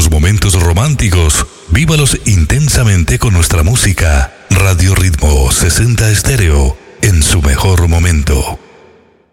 sus momentos románticos, vívalos intensamente con nuestra música. Radio Ritmo 60 Estéreo, en su mejor momento.